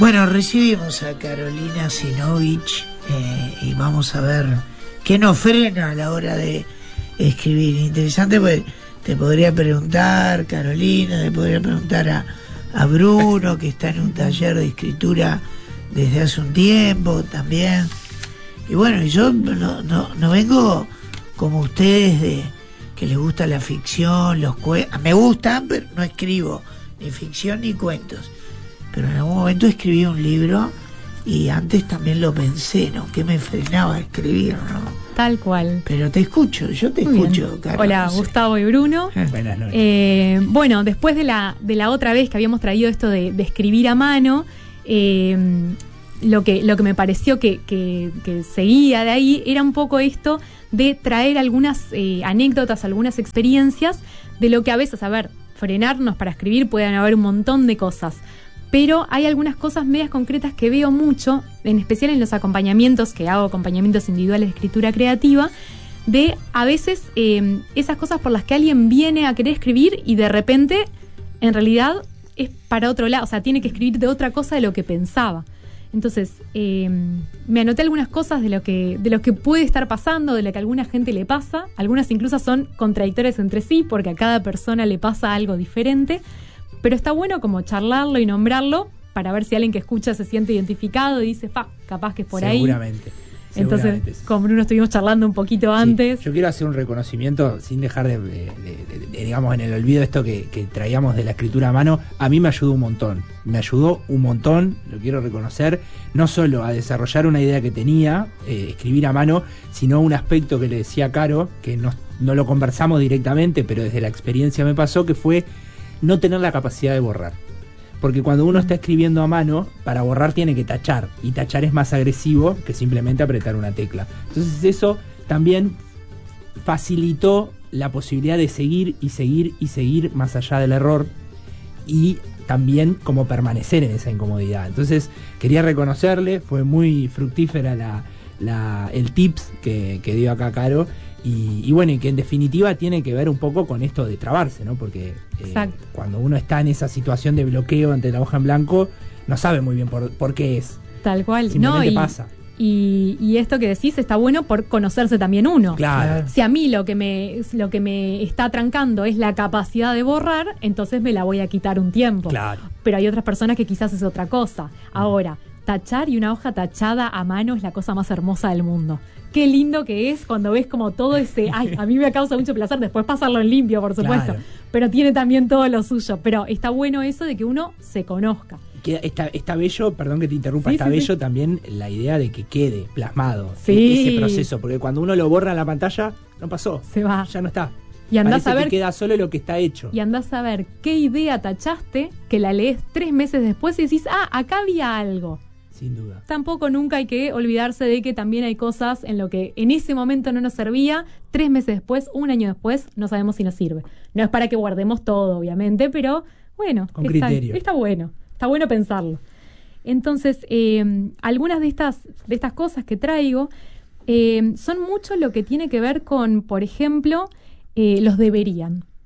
Bueno, recibimos a Carolina Zinovich y vamos a ver qué nos frena a la hora de escribir. Interesante, pues te podría preguntar, Carolina, le podría preguntar a Bruno, que está en un taller de escritura desde hace un tiempo también. Y bueno, yo no vengo como ustedes de que les gusta la ficción, los cuentos. Me gustan, pero no escribo ni ficción ni cuentos. Pero en algún momento escribí un libro y antes también lo pensé, ¿no? ¿Qué me frenaba a escribir, no? Tal cual. Pero te escucho, yo te escucho, Carlos. Hola, no sé. Gustavo y Bruno. Buenas noches. Bueno, después de la otra vez que habíamos traído esto de escribir a mano, lo que me pareció que seguía de ahí era un poco esto de traer algunas anécdotas, algunas experiencias de lo que a veces, frenarnos para escribir pueden haber un montón de cosas. Pero hay algunas cosas medias concretas que veo mucho, en especial en los acompañamientos, que hago acompañamientos individuales de escritura creativa, de a veces esas cosas por las que alguien viene a querer escribir y de repente, en realidad, es para otro lado, o sea, tiene que escribir de otra cosa de lo que pensaba. Entonces, me anoté algunas cosas de lo que puede estar pasando, de lo que a alguna gente le pasa, algunas incluso son contradictorias entre sí, porque a cada persona le pasa algo diferente. Pero está bueno como charlarlo y nombrarlo para ver si alguien que escucha se siente identificado y dice, capaz que es por ahí. Seguramente. Entonces, con Bruno estuvimos charlando un poquito antes. Yo quiero hacer un reconocimiento sin dejar de digamos, en el olvido esto que traíamos de la escritura a mano. A mí me ayudó un montón. Lo quiero reconocer, no solo a desarrollar una idea que tenía, escribir a mano, sino un aspecto que le decía a Caro, que no lo conversamos directamente, pero desde la experiencia me pasó, que fue no tener la capacidad de borrar. Porque cuando uno está escribiendo a mano, para borrar tiene que tachar, y tachar es más agresivo que simplemente apretar una tecla. Entonces eso también facilitó la posibilidad de seguir y seguir y seguir más allá del error, y también como permanecer en esa incomodidad. Entonces quería reconocerle, fue muy fructífera el tips que dio acá Caro. Y bueno, y que en definitiva tiene que ver un poco con esto de trabarse, ¿no? Porque cuando uno está en esa situación de bloqueo ante la hoja en blanco, no sabe muy bien por qué es. Tal cual. Simplemente pasa. Y esto que decís está bueno por conocerse también uno. Claro. Si a mí lo que me está trancando es la capacidad de borrar, entonces me la voy a quitar un tiempo. Claro. Pero hay otras personas que quizás es otra cosa. Ahora, tachar y una hoja tachada a mano es la cosa más hermosa del mundo. Qué lindo que es cuando ves como todo ese... a mí me causa mucho placer después pasarlo en limpio, por supuesto. Claro. Pero tiene también todo lo suyo. Pero está bueno eso de que uno se conozca. Está bello, perdón que te interrumpa, bello también la idea de que quede plasmado ese proceso. Porque cuando uno lo borra en la pantalla, no pasó. Se va. Ya no está. Y andás a ver que queda solo lo que está hecho. Y andás a ver qué idea tachaste, que la lees 3 meses después y decís, acá había algo. Sin duda. Tampoco nunca hay que olvidarse de que también hay cosas en lo que en ese momento no nos servía, 3 meses después, 1 año después, no sabemos si nos sirve. No es para que guardemos todo, obviamente, pero bueno, con criterio. Está bueno pensarlo. Entonces, algunas de estas cosas que traigo son mucho lo que tiene que ver con, por ejemplo, los debería.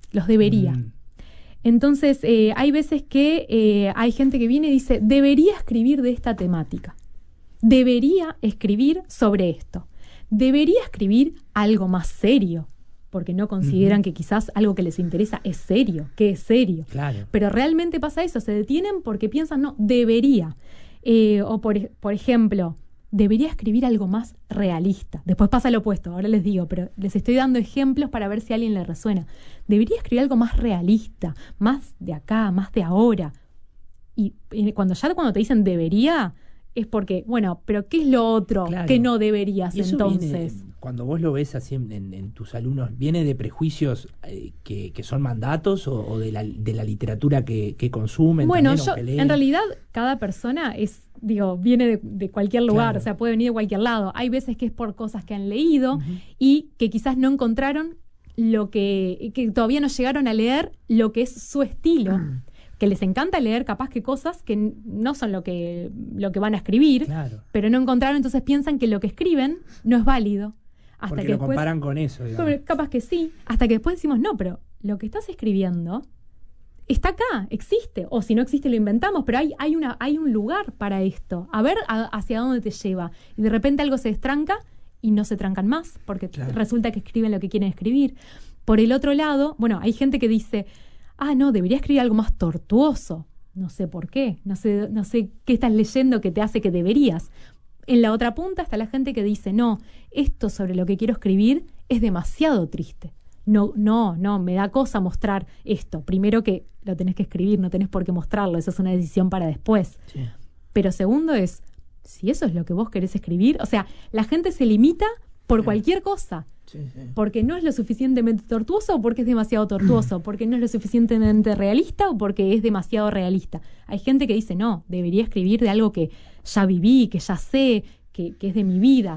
Entonces, hay veces que hay gente que viene y dice, debería escribir de esta temática, debería escribir sobre esto, debería escribir algo más serio, porque no consideran que quizás algo que les interesa es serio, que es serio. Claro. Pero realmente pasa eso, se detienen porque piensan, no, debería. O por ejemplo, debería escribir algo más realista. Después pasa lo opuesto, ahora les digo, pero les estoy dando ejemplos para ver si a alguien le resuena. Debería escribir algo más realista, más de acá, más de ahora. Y cuando te dicen debería, es porque, bueno, pero ¿qué es lo otro que no deberías entonces? Viene, cuando vos lo ves así en tus alumnos, ¿viene de prejuicios que son mandatos o de la literatura que consumen? Bueno, también, en realidad cada persona viene de cualquier lugar, claro. O sea, puede venir de cualquier lado. Hay veces que es por cosas que han leído y que quizás no encontraron que todavía no llegaron a leer lo que es su estilo. Que les encanta leer capaz que cosas que no son lo que van a escribir, claro. Pero no encontraron, entonces piensan que lo que escriben no es válido. Hasta porque que lo comparan con eso, digamos. Capaz que sí, hasta que después decimos, no, pero lo que estás escribiendo está acá, existe, o si no existe lo inventamos, pero hay un lugar para esto, a ver hacia dónde te lleva. Y de repente algo se destranca y no se trancan más, porque resulta que escriben lo que quieren escribir. Por el otro lado, bueno, hay gente que dice, no, debería escribir algo más tortuoso. No sé por qué, no sé qué estás leyendo que te hace que deberías. En la otra punta está la gente que dice, no, esto sobre lo que quiero escribir es demasiado triste. No, me da cosa mostrar esto. Primero que lo tenés que escribir, no tenés por qué mostrarlo, esa es una decisión para después. Sí. Pero segundo es, si eso es lo que vos querés escribir, o sea, la gente se limita por cualquier cosa. Sí. Porque no es lo suficientemente tortuoso o porque es demasiado tortuoso, porque no es lo suficientemente realista o porque es demasiado realista. Hay gente que dice, no, debería escribir de algo que ya viví, que ya sé, que es de mi vida.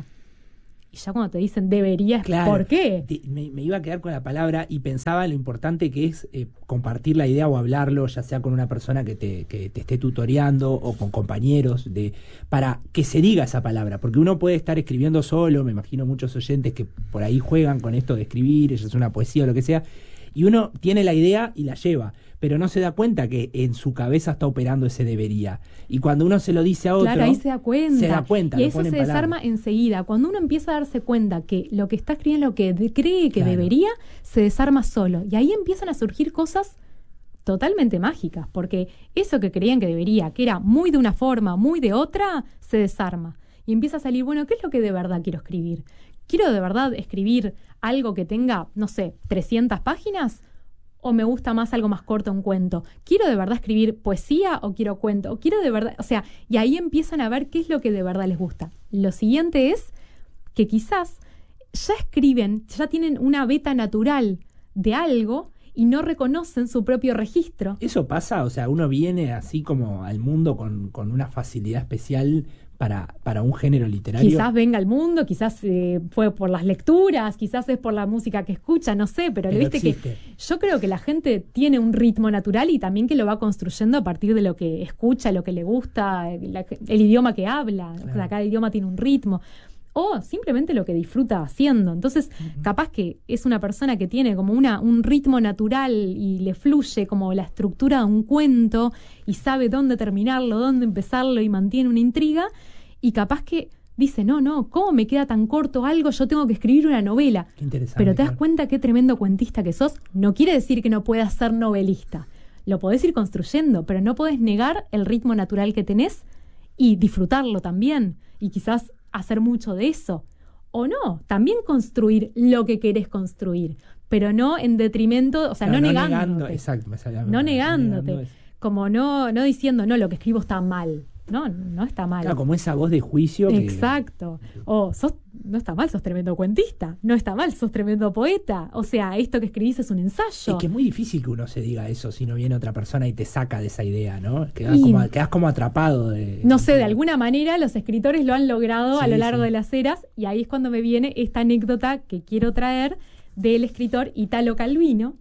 Y ya cuando te dicen deberías, claro, ¿por qué? Me iba a quedar con la palabra y pensaba en lo importante que es compartir la idea o hablarlo, ya sea con una persona que te esté tutoreando o con compañeros, para que se diga esa palabra, porque uno puede estar escribiendo solo, me imagino muchos oyentes que por ahí juegan con esto de escribir, es una poesía o lo que sea, y uno tiene la idea y la lleva, pero no se da cuenta que en su cabeza está operando ese debería. Y cuando uno se lo dice a otro, claro, ahí se da cuenta. Y eso se desarma palabras. Enseguida. Cuando uno empieza a darse cuenta que lo que está escribiendo, lo que cree que debería, se desarma solo. Y ahí empiezan a surgir cosas totalmente mágicas, porque eso que creían que debería, que era muy de una forma, muy de otra, se desarma. Y empieza a salir, bueno, ¿qué es lo que de verdad quiero escribir? ¿Quiero de verdad escribir algo que tenga, no sé, 300 páginas? ¿O me gusta más algo más corto, un cuento? ¿Quiero de verdad escribir poesía o quiero cuento? ¿O quiero de verdad...? O sea, y ahí empiezan a ver qué es lo que de verdad les gusta. Lo siguiente es que quizás ya escriben, ya tienen una beta natural de algo y no reconocen su propio registro. ¿Eso pasa? O sea, uno viene así como al mundo con una facilidad especial para un género literario. Quizás venga al mundo, quizás fue por las lecturas, quizás es por la música que escucha, no sé, pero viste existe. Que yo creo que la gente tiene un ritmo natural y también que lo va construyendo a partir de lo que escucha, lo que le gusta, el idioma que habla. Claro. O sea, cada idioma tiene un ritmo. O simplemente lo que disfruta haciendo. Entonces, capaz que es una persona que tiene como un ritmo natural y le fluye como la estructura de un cuento y sabe dónde terminarlo, dónde empezarlo y mantiene una intriga. Y capaz que dice, no, ¿cómo me queda tan corto algo? Yo tengo que escribir una novela. Qué interesante. Pero te das cuenta qué tremendo cuentista que sos. No quiere decir que no puedas ser novelista. Lo podés ir construyendo, pero no podés negar el ritmo natural que tenés y disfrutarlo también. Y quizás hacer mucho de eso. O no, también construir lo que querés construir, pero no en detrimento, o sea, claro, no negándote. Exacto, no negándote. Como no diciendo, no, lo que escribo está mal. No está mal. Claro, como esa voz de juicio. Exacto. O no está mal, sos tremendo cuentista. No está mal, sos tremendo poeta. O sea, esto que escribís es un ensayo. Es que es muy difícil que uno se diga eso si no viene otra persona y te saca de esa idea, ¿no? Quedás como atrapado de... No sé, de alguna manera los escritores lo han logrado a lo largo de las eras, y ahí es cuando me viene esta anécdota que quiero traer del escritor Italo Calvino,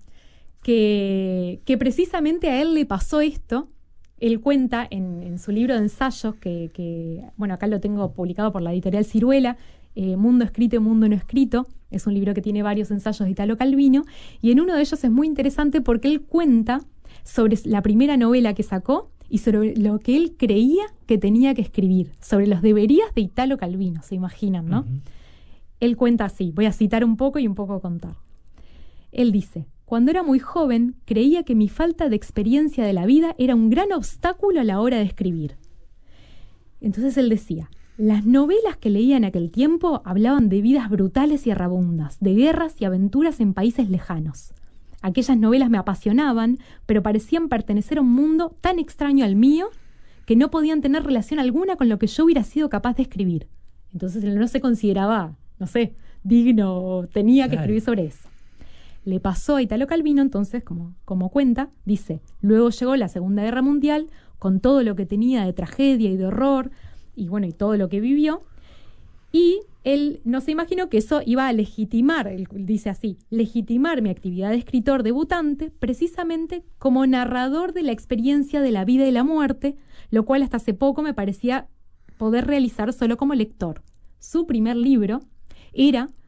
que precisamente a él le pasó esto. Él cuenta en su libro de ensayos, que bueno, acá lo tengo publicado por la editorial Ciruela, Mundo Escrito y Mundo No Escrito. Es un libro que tiene varios ensayos de Italo Calvino, y en uno de ellos es muy interesante porque él cuenta sobre la primera novela que sacó y sobre lo que él creía que tenía que escribir, sobre los deberías de Italo Calvino, se imaginan, ¿no? Él cuenta así, voy a citar un poco y un poco contar. Él dice: cuando era muy joven, creía que mi falta de experiencia de la vida era un gran obstáculo a la hora de escribir. Entonces él decía, las novelas que leía en aquel tiempo hablaban de vidas brutales y errabundas, de guerras y aventuras en países lejanos. Aquellas novelas me apasionaban, pero parecían pertenecer a un mundo tan extraño al mío que no podían tener relación alguna con lo que yo hubiera sido capaz de escribir. Entonces él no se consideraba, no sé, digno o tenía que escribir sobre eso. Le pasó a Italo Calvino, entonces, como cuenta, dice, luego llegó la Segunda Guerra Mundial, con todo lo que tenía de tragedia y de horror, y bueno, y todo lo que vivió, y él no se imaginó que eso iba a legitimar, él dice así, legitimar mi actividad de escritor debutante, precisamente como narrador de la experiencia de la vida y la muerte, lo cual hasta hace poco me parecía poder realizar solo como lector. Su primer libro era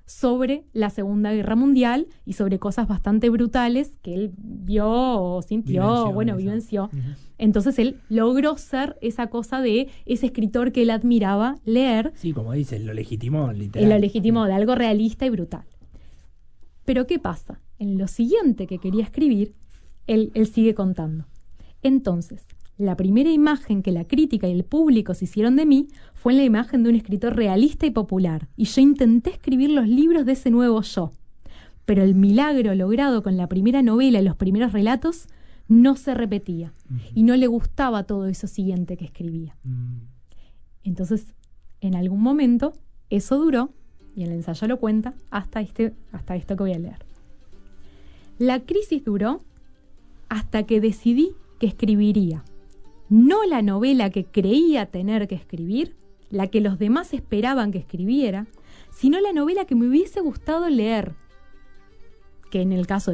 sobre la Segunda Guerra Mundial y sobre cosas bastante brutales que él vio o sintió, vivenció. Uh-huh. Entonces él logró ser esa cosa de ese escritor que él admiraba leer. Sí, como dices, lo legitimó literal. Lo legitimó de algo realista y brutal. Pero ¿qué pasa? En lo siguiente que quería escribir, él sigue contando. Entonces, la primera imagen que la crítica y el público se hicieron de mí fue la imagen de un escritor realista y popular, y yo intenté escribir los libros de ese nuevo yo. Pero el milagro logrado con la primera novela y los primeros relatos no se repetía, y no le gustaba todo eso siguiente que escribía. Entonces, en algún momento, eso duró, y el ensayo lo cuenta, hasta esto que voy a leer. La crisis duró hasta que decidí que escribiría no la novela que creía tener que escribir, la que los demás esperaban que escribiera, sino la novela que me hubiese gustado leer, que en el caso